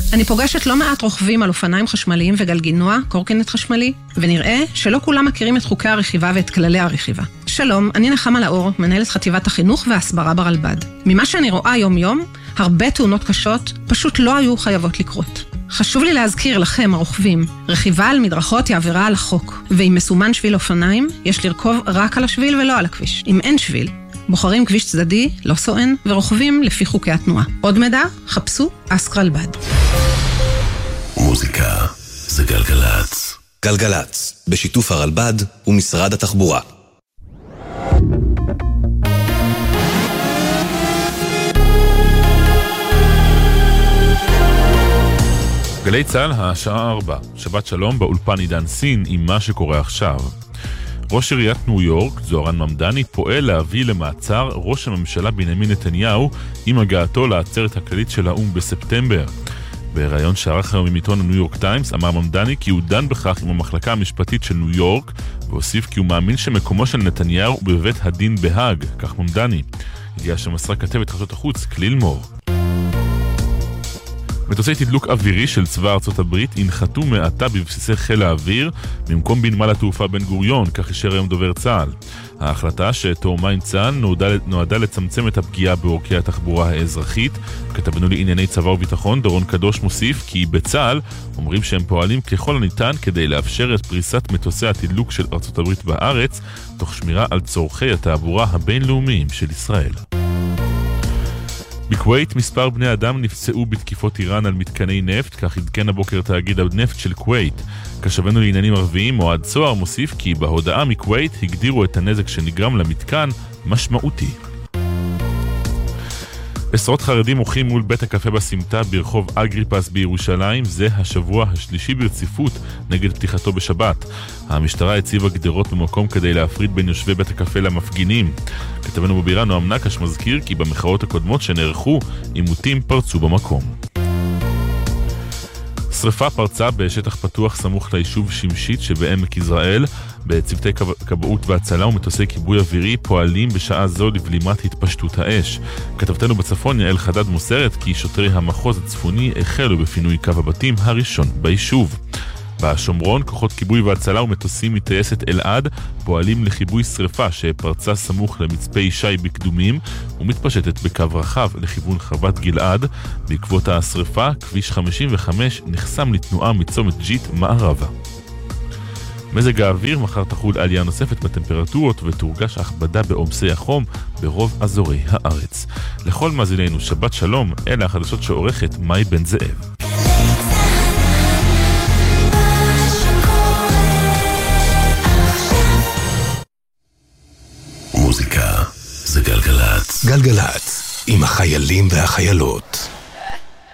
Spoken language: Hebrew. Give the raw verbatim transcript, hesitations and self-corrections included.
אני פוגשת לא מעט רוכבים על אופניים חשמליים וגלגינוע, קורקינט חשמלי, ונראה שלא כולם מכירים את חוקי הרכיבה ואת כללי הרכיבה. שלום, אני נחמה לאור, מנהלת חטיבת החינוך וההסברה ברלב"ד. ממה שאני רואה יום יום, הרבה תאונות קשות פשוט לא היו חייבות לקרות. חשוב לי להזכיר לכם, הרוכבים, רכיבה על מדרכות היא עבירה על החוק, ואם מסומן שביל אופניים, יש לרכוב רק על השביל ולא על הכביש. אם אין שביל, בוחרים כביש צדדי, לא סואן, ורוכבים לפי חוקי התנועה. עוד מידע, חפשו אסק רלב"ד. מוזיקה זה גלגלץ. גלגלץ, בשיתוף הרלב"ד ומשרד התחבורה. גלי צהל, השעה ארבע, שבת שלום באולפן עידן סין עם מה שקורה עכשיו. ראש עיריית ניו יורק, זוהרן ממדני, פועל להביא למעצר ראש הממשלה בנימין נתניהו עם הגעתו לעצרת הכללית של האו"ם בספטמבר. בראיון שערך היום עם עיתון הניו יורק טיימס, אמר ממדני כי הוא דן בכך עם המחלקה המשפטית של ניו יורק, והוסיף כי הוא מאמין שמקומו של נתניהו הוא בבית הדין בהאג, כך ממדני. הגיע שמסרה כתבת חדשות החוץ, כליל מור. מטוסי תדלוק אווירי של צבא ארצות הברית ינחתו מעתה בבסיסי חיל האוויר במקום בנמל התעופה בן גוריון, כך אישר היום דובר צה"ל. ההחלטה שתואמה עם צה"ל נועדה, נועדה לצמצם את הפגיעה בעורקי התחבורה האזרחית. כתבנו לענייני צבא וביטחון דורון קדוש מוסיף כי בצה"ל אומרים שהם פועלים ככל הניתן כדי לאפשר את פריסת מטוסי התדלוק של ארצות הברית בארץ תוך שמירה על צורכי התעבורה הבינלאומיים של ישראל. בכווית מספר בני אדם נפצעו בתקיפות איראן על מתקני נפט, כך עדכן הבוקר תאגיד הנפט של כווית. כשבנו לעניינים ערביים, מועד צוהר מוסיף כי בהודעה מכווית הגדירו את הנזק שנגרם למתקן משמעותי. עשרות חרדים מוחים מול בית הקפה בסמטה ברחוב אגריפס בירושלים, זה השבוע השלישי ברציפות נגד פתיחתו בשבת. המשטרה הציבה גדרות במקום כדי להפריד בין יושבי בית הקפה למפגינים. כתבנו בבירה נועם נקש מזכיר כי במחאות הקודמות שנערכו, עימותים פרצו במקום. שריפה פרצה בשטח פתוח סמוך ליישוב שמשית שבעמק יזרעאל. בצוותי כבאות והצלה ומטוסי כיבוי אווירי פועלים בשעה זו לבלימת התפשטות האש. כתבתנו בצפון יעל חדד מוסרת כי שוטרי המחוז הצפוני החלו בפינוי קו הבתים הראשון ביישוב. בשומרון כוחות כיבוי והצלה ומטוסים מטייסת אלעד פועלים לכיבוי שריפה שפרצה סמוך למצפה ישי בקדומים ומתפשטת בקו רחב לכיוון חוות גלעד. בעקבות השריפה כביש חמישים וחמש נחסם לתנועה מצומת ג'יט מערבה. מזג האוויר, מחר תחול עלייה נוספת בטמפרטורות ותורגש הכבדה בעומסי החום ברוב אזורי הארץ. לכל מאזינינו שבת שלום, אלה החדשות שעורכת מאי בן זאב. מוזיקה זה גלגלץ. גלגלץ עם החיילים והחיילות.